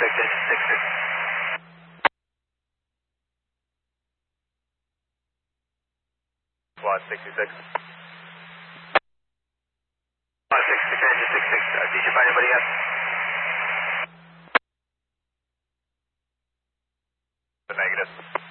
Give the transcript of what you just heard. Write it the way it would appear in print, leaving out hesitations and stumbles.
166. 166, did you find anybody else? Negative.